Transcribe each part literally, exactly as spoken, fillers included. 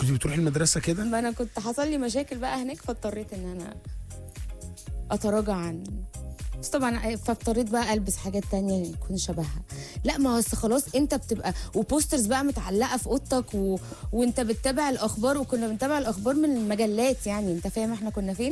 كنت بتروحي المدرسه كده؟ ما انا كنت حصل لي مشاكل بقى هناك، فاضطريت ان انا اتراجع عن، بس طبعا فاضطريت بقى البس حاجات تانية يكون شبهها. لا ما هو خلاص انت بتبقى، وبوسترز بقى متعلقه في اوضتك و... وانت بتتابع الاخبار، وكنا بنتابع الاخبار من المجلات، يعني انت فاهم احنا كنا فين.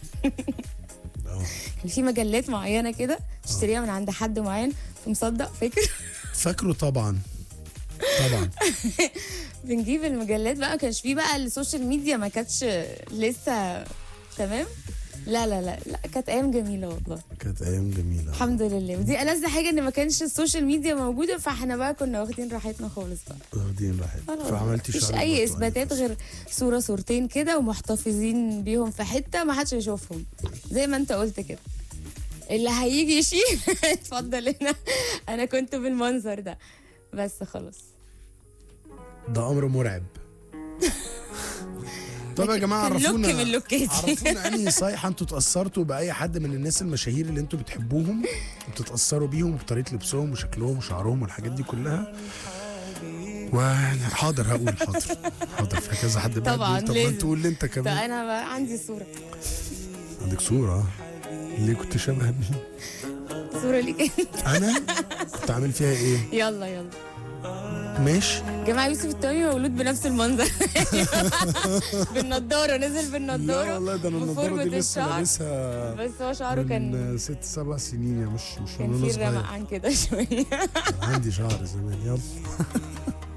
كان في مجلات معينه كده تشتريها من عند حد معين في مصدق، فاكر؟ فاكره طبعا طبعا. بنجيب المجلات بقى، ما كانش فيه بقى السوشيال ميديا، ما كانتش لسه تمام. لا لا لا لا كانت ايام جميله والله، كانت ايام جميله الحمد لله. ودي ألذ حاجه ان ما كانش السوشيال ميديا موجوده، فاحنا بقى كنا واخدين راحتنا خالص بقى، واخدين راحتنا. فعملتي مفيش شعرك اي برضو اثباتات على غير صوره صورتين كده ومحتفظين بيهم في حته ما حدش يشوفهم، زي ما انت قلت كده. اللي هيجي يشيل اتفضل هنا، انا كنت بالمنظر ده بس خلاص. ده امر مرعب. طب يا جماعه كان عرفونا، لوك من لوكاتي. عرفونا انهي صيحه انتوا اتاثرتوا باي حد من الناس المشاهير اللي انتوا بتحبوهم وبتتاثروا بيهم بطريقه لبسهم وشكلهم وشعرهم والحاجات دي كلها. وحاضر هقول حاضر حاضر في كذا حد بقى طبعا طب لازم. تقول لي انت كمان. ده انا بقى عندي صوره. عندك صوره؟ ليه كنت شبه مين؟ صوره ليك انا كنت عامل فيها ايه؟ يلا يلا ماشي. جماعة يوسف التومي مولود بنفس المنظر. بالنضارة، نزل بالنضارة. لا والله ده انا النضاره دي لسه الشعر. لابسها بس هو شعره كان من ست سبع سنين، يا مش مش كان من وانا فيه رمق صغير. عن كده شوية. عندي شعر زمان. يلا